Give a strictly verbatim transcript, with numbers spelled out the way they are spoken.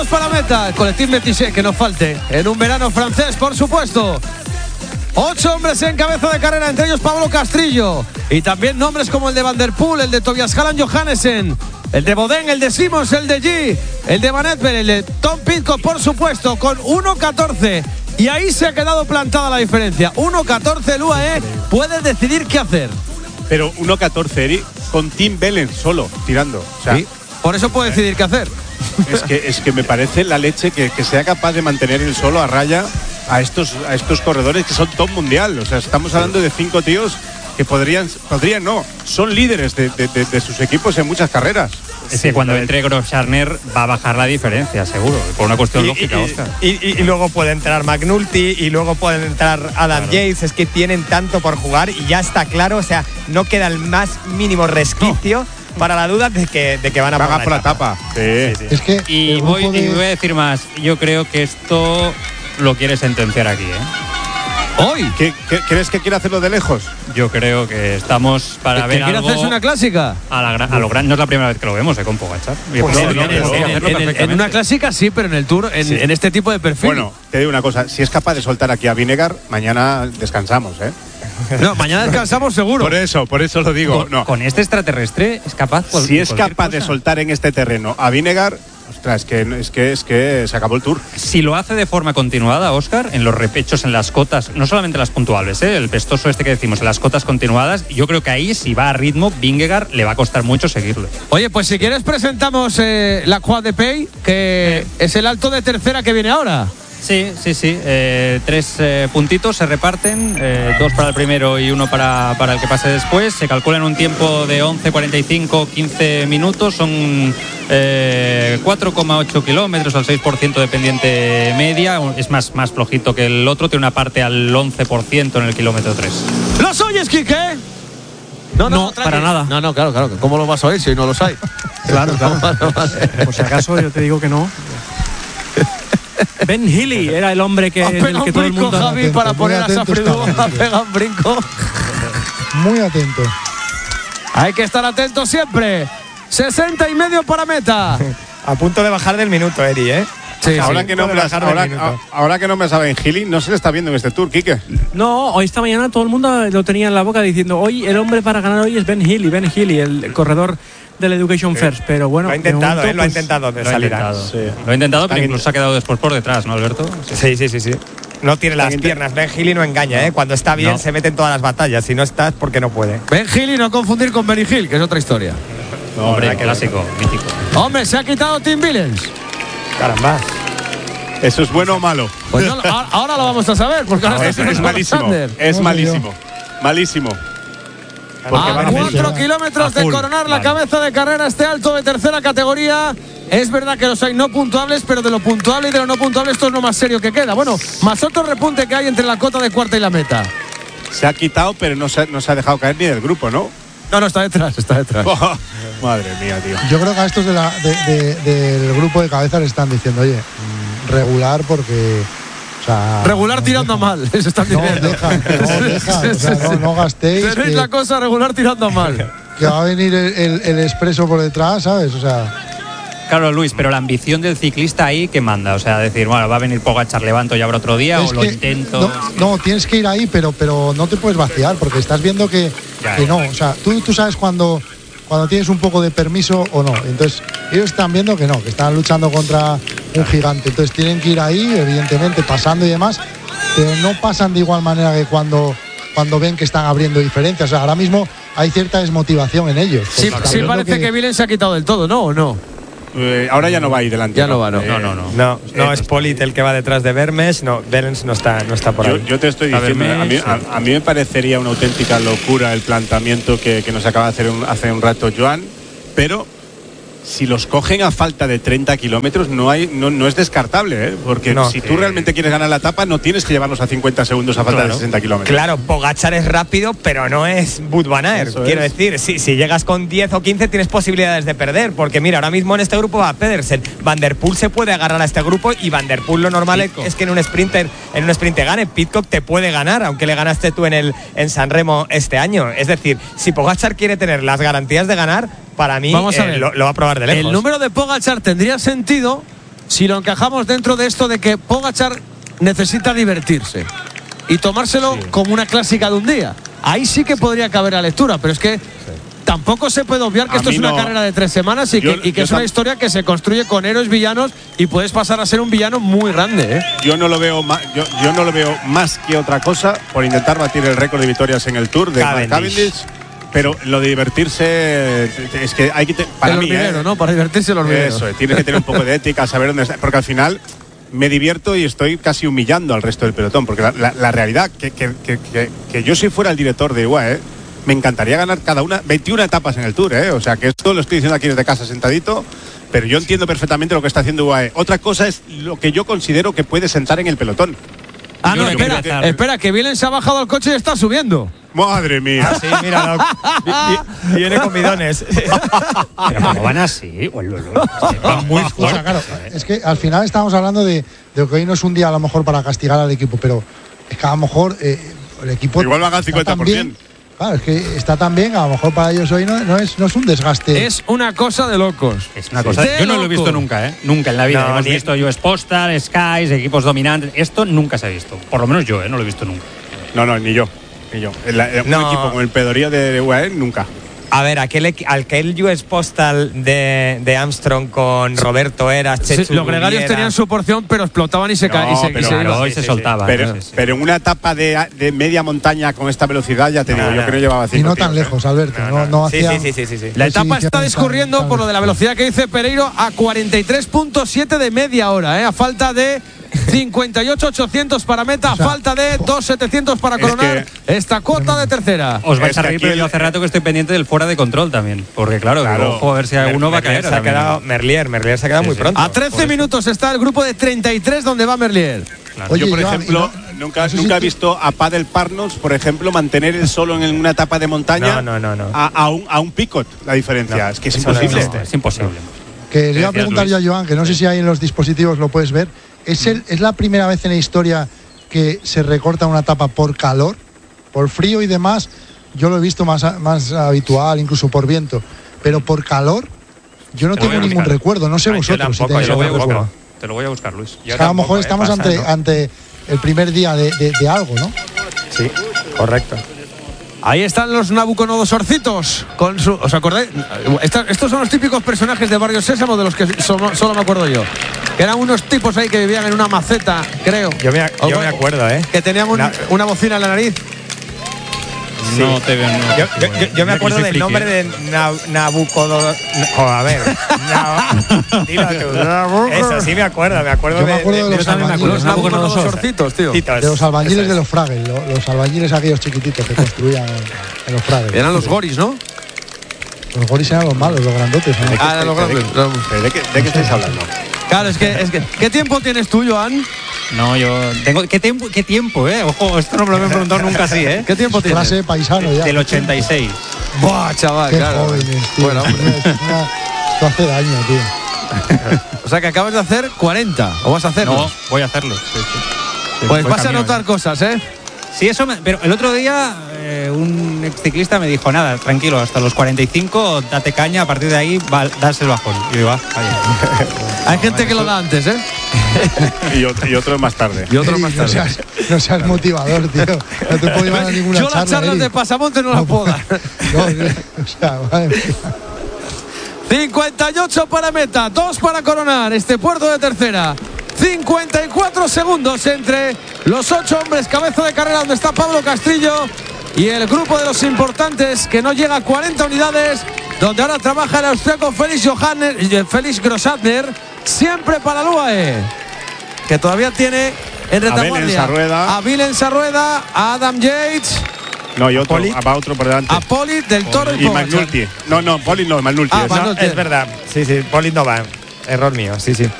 Para meta, el Collectif Métisé, que nos falte. En un verano francés, por supuesto. Ocho hombres en cabeza de carrera, entre ellos Pablo Castrillo. Y también nombres como el de Van der Poel, el de Tobias Hallan Johannesen, el de Bodén, el de Simons, el de G, el de Van Etver, el de Tom Pidcock, por supuesto, con uno catorce. Y ahí se ha quedado plantada la diferencia. uno catorce, el U A E puede decidir qué hacer. Pero uno catorce, Eri, con Tim Bellen solo, tirando. O sea, sí, por eso puede decidir qué hacer. Es que, es que me parece la leche que, que sea capaz de mantener el solo a raya a estos, a estos corredores que son top mundial. O sea, estamos hablando de cinco tíos que podrían, podrían no, son líderes de, de, de, de sus equipos en muchas carreras. Es que cuando entre Grosjean va a bajar la diferencia, seguro, por una cuestión y, lógica, y, Oscar. Y, y, y luego puede entrar McNulty y luego pueden entrar Adam claro. Yates. Es que tienen tanto por jugar y ya está claro, o sea, no queda el más mínimo resquicio no. para la duda de que, de que van a van por la etapa. etapa. Sí. Sí, sí. Es que y, voy, de... y voy a decir más, yo creo que esto lo quiere sentenciar aquí, ¿eh? ¿Hoy? ¿Qué, qué, ¿Crees que quiere hacerlo de lejos? Yo creo que estamos para ver quiere algo… hacerse una clásica? A, la, a lo grande, no es la primera vez que lo vemos, ¿eh? Con Pogačar. Pues no, no, en, en, en, en una clásica sí, pero en el Tour, en, sí. en este tipo de perfil. Bueno, te digo una cosa, si es capaz de soltar aquí a Vinegar, mañana descansamos, ¿eh? No, mañana descansamos seguro. Por eso, por eso lo digo. Con, no. con este extraterrestre es capaz… Cual, si es capaz cosa. de soltar en este terreno a Vinegar… Ostras, es que, es, que, es que se acabó el Tour. Si lo hace de forma continuada, Óscar, en los repechos, en las cotas, no solamente las puntuables, ¿eh? El pestoso este que decimos, en las cotas continuadas, yo creo que ahí, si va a ritmo, Vingegaard le va a costar mucho seguirle. Oye, pues si quieres presentamos eh, la Croix de Pays, que eh. es el alto de tercera que viene ahora. Sí, sí, sí. Eh, tres eh, puntitos se reparten, eh, dos para el primero y uno para, para el que pase después. Se calcula en un tiempo de once cuarenta y cinco, quince minutos. Son eh, cuatro coma ocho kilómetros al seis por ciento de pendiente media. Es más, más flojito que el otro. Tiene una parte al once por ciento en el kilómetro tres. ¿Los oyes, Quique? No, no, no para nada. No, no, claro, claro. ¿Cómo los vas a oír si no los hay? Claro, claro. Vale, vale. Por si acaso yo te digo que no. Ben Healy era el hombre que, el que todo el mundo… Javi, atento, para poner a Safridu a pegar un brinco. Muy atento. Hay que estar atento siempre. sesenta y medio para meta. A punto de bajar del minuto, Eri, ¿eh? Sí, ahora, sí. Que no me las, ahora, ahora que no me sabe en Healy, no se le está viendo en este Tour, Quique. No, hoy esta mañana todo el mundo lo tenía en la boca diciendo hoy el hombre para ganar hoy es Ben Healy, Ben Healy, el corredor del Education sí. First, pero bueno… Lo ha intentado, momento, ¿eh? Lo ha pues, intentado de lo salir. Ha intentado, sí. Lo ha intentado, pero incluso ha quedado después por detrás, ¿no, Alberto? Sí, sí, sí, sí. No tiene las piernas. Ben Healy no engaña, ¿eh? Cuando está bien no. se mete en todas las batallas. Si no está es porque no puede. Ben Healy no confundir con Benny Hill, que es otra historia. No, hombre, clásico, mítico. Hombre, se ha quitado Tim Willems. Caramba. ¿Eso es bueno o malo? Pues no, ahora lo vamos a saber, porque ahora no, es, es malísimo. Sander. Es no, malísimo. Malísimo. Porque a cuatro kilómetros de coronar la vale. cabeza de carrera este alto de tercera categoría. Es verdad que los hay no puntuables, pero de lo puntuable y de lo no puntuable esto es lo más serio que queda. Bueno, más otro repunte que hay entre la cota de cuarta y la meta. Se ha quitado, pero no se, no se ha dejado caer ni del grupo, ¿no? No, no, está detrás, está detrás. Oh, madre mía, tío. Yo creo que a estos de la, de, de, del grupo de cabeza le están diciendo, oye, regular porque… O sea, regular tirando deja, mal, eso está no deja, no deja, o sea, no, no gastéis. Tenéis que, la cosa regular tirando mal. Que va a venir el, el, el expreso por detrás, ¿sabes? O sea… Claro, Luis, pero la ambición del ciclista ahí, ¿qué manda? O sea, decir, bueno, va a venir Pogačar, levanto y habrá otro día, es o lo intento… No, no, tienes que ir ahí, pero, pero no te puedes vaciar, porque estás viendo que, ya, que ya. no. O sea, tú, tú sabes cuando… cuando tienes un poco de permiso o no. Entonces, ellos están viendo que no, que están luchando contra un gigante. Entonces, tienen que ir ahí, evidentemente, pasando y demás, pero no pasan de igual manera que cuando, cuando ven que están abriendo diferencias. O sea, ahora mismo hay cierta desmotivación en ellos. Sí, sí parece que, que Willems se ha quitado del todo, ¿no? ¿O no? Eh, ahora ya no va ahí delante. Ya no, no va, no. Eh, no, no, no. No, no eh, es Polit el que va detrás de Vermes, no, Willems no está, no está por yo, ahí. Yo te estoy diciendo, a, mí, a, a mí me parecería una auténtica locura el planteamiento que, que nos acaba de hacer un, hace un rato Joan, pero si los cogen a falta de treinta kilómetros no hay no, no es descartable, ¿eh? Porque no, si tú eh... realmente quieres ganar la etapa no tienes que llevarlos a cincuenta segundos a falta claro. de sesenta kilómetros. Claro, Pogačar es rápido, pero no es Wout van Aert. Quiero es. decir, si, si llegas con diez o quince tienes posibilidades de perder, porque mira, ahora mismo en este grupo va Pedersen, Van der Poel se puede agarrar a este grupo y Van der Poel lo normal Pitcock. es que en un sprinter en un sprint te gane. Pidcock te puede ganar, aunque le ganaste tú en el en San Remo este año. Es decir, si Pogačar quiere tener las garantías de ganar, para mí Vamos a ver. Eh, lo, lo va a probar de lejos. El número de Pogačar tendría sentido si lo encajamos dentro de esto de que Pogačar necesita divertirse y tomárselo sí. como una clásica de un día. Ahí sí que podría caber la lectura, pero es que sí. tampoco se puede obviar que a esto es una no. carrera de tres semanas y yo, que, y que es una historia que se construye con héroes villanos y puedes pasar a ser un villano muy grande, ¿eh? Yo no lo veo más, yo, yo no lo veo más que otra cosa por intentar batir el récord de victorias en el Tour de Cavendish. Cavendish. Pero lo de divertirse es que hay que te, para el mí, hormiguero, ¿eh? ¿no? Para divertirse el hormiguero. Eso, tienes que tener un poco de ética, saber dónde está, porque al final me divierto y estoy casi humillando al resto del pelotón, porque la, la, la realidad que, que, que, que, que yo si fuera el director de U A E, me encantaría ganar cada una veintiuna etapas en el Tour, ¿eh? O sea, que esto lo estoy diciendo aquí desde casa sentadito, pero yo entiendo perfectamente lo que está haciendo U A E. Otra cosa es lo que yo considero que puede sentar en el pelotón. Ah, no, espera, que, espera, que Vilen se ha bajado al coche y está subiendo. Madre mía. Ah, sí, mira, no, viene con bidones. Pero como van así, van muy fuerte. O sea, claro, es que al final estamos hablando de, de que hoy no es un día a lo mejor para castigar al equipo, pero es que a lo mejor eh, el equipo igual van al cincuenta por ciento. Claro, es que está tan bien, a lo mejor para ellos hoy no, no, es, no es un desgaste. Es una cosa de locos. Es una cosa. Sí. Yo no lo he visto nunca, ¿eh? Nunca en la vida. No, Hemos ni... visto U S Postal, Skies, equipos dominantes. Esto nunca se ha visto. Por lo menos yo, ¿eh? No lo he visto nunca. No, no, ni yo. Ni yo. El, el, no. Un equipo con el pedorío de U A E, nunca. A ver, aquel, aquel U S Postal de, de Armstrong con Roberto Eras, Chechu sí, los gregarios tenían su porción, pero explotaban y se caían. No, y se, pero, y se, claro, y se, se soltaban. Pero, sí, sí. pero en una etapa de, de media montaña con esta velocidad, ya te digo, no, yo no. creo que llevaba cinco. Y no tíos, tan ¿eh? lejos, Alberto. No, no, no sí, hacía, sí, sí, sí, sí. La etapa sí, está sí, discurriendo tan, por lo de la velocidad que dice Pereiro a cuarenta y tres punto siete de media hora, ¿eh? A falta de cincuenta y ocho ochocientos para meta, o sea, a falta de dos setecientos para coronar es que esta cuota de tercera. Os vais a reír, pero el, yo hace rato que estoy pendiente del fuera de control también. Porque claro, claro ojo, a ver si alguno Mer, va a caer. Se ha quedado, Merlier, Merlier se ha quedado sí, muy sí. pronto. A trece minutos está el grupo de treinta y tres donde va Merlier. Claro. Oye, yo, por Joan, ejemplo, no, nunca, no sé nunca si he visto a Padel Parnos, por ejemplo, mantener el solo en una etapa de montaña no, no, no, no. A, a, un, a un picot la diferencia. No, es que es imposible. No, es imposible. Que le iba a preguntar yo a Joan, que no sé si hay en los dispositivos, lo puedes ver. ¿Es, el, ¿Es la primera vez en la historia que se recorta una etapa por calor? Por frío y demás, yo lo he visto más, más habitual, incluso por viento. Pero por calor, yo no tengo ningún recuerdo. No sé Ay, vosotros. Tampoco, si te, lo voy a buscar, recuerdo. te lo voy a buscar, Luis. O sea, a lo mejor eh, estamos pasa, ante, ¿no? ante el primer día de, de, de algo, ¿no? Sí, correcto. Ahí están los nabucodonosorcitos con su, ¿os acordáis? Esta, estos son los típicos personajes de Barrio Sésamo de los que solo, solo me acuerdo yo. Que eran unos tipos ahí que vivían en una maceta, creo. Yo me, yo me acuerdo, ¿eh? Que tenían un, Na, una bocina en la nariz. Sí. No te veo. No, yo, yo, yo, yo me acuerdo del nombre de Nabucodonosor. Oh, a ver. No, dilo tú. Eso sí me acuerdo, me acuerdo yo de. me acuerdo de, de, de los albañiles. Nabucodonosorcitos, tío. De los albañiles de los Fraggles, los, los albañiles aquellos chiquititos que construían en, en los Fraggles. Eran los goris, ¿no? Los goris eran los malos, los grandotes, ¿no? Ah, eran los grandes. ¿De qué, de qué estáis hablando? Claro, es que, es que. ¿Qué tiempo tienes tú, Joan? No, yo tengo. ¿Qué tiempo, qué tiempo eh? Ojo, esto no me lo he preguntado nunca así, ¿eh? ¿Qué tiempo tienes? Clase paisano ya. Del ochenta y seis. Buah, chaval, qué claro. jóvenes, tío. Bueno, hombre. Esto hace daño, tío. O sea que acabas de hacer cuarenta. ¿O vas a hacerlo? No, voy a hacerlo. Sí, sí. Sí, pues vas camino, a notar ¿eh? cosas, ¿eh? Sí, eso me, pero el otro día eh, un ex ciclista me dijo, nada, tranquilo, hasta los cuarenta y cinco date caña, a partir de ahí va, das el bajón. Y digo, ah, vaya. Hay gente que lo da antes, ¿eh? y, otro, y otro más tarde. Y otro más tarde. No seas, no seas motivador, tío. No te puedo llevar a ninguna Yo charla. las charlas Eric. de pasamonte no, no las puedo dar. No, o sea, madre mía. cincuenta y ocho para meta, dos para coronar este puerto de tercera. cincuenta y cuatro segundos entre los ocho hombres cabeza de carrera donde está Pablo Castrillo y el grupo de los importantes que no llega a cuarenta unidades, donde ahora trabaja el austriaco Felix Johanner, Felix Grossatner, siempre para el U A E, que todavía tiene en retaguardia a Vilen Sarrueda, a Adam Yates. No, y otro, va otro por delante. A Poli del Toro y, y McNulty. No, no, Poli no, McNulty. Ah, es, no, es verdad. Sí, sí, Poli no va. Error mío, sí, sí.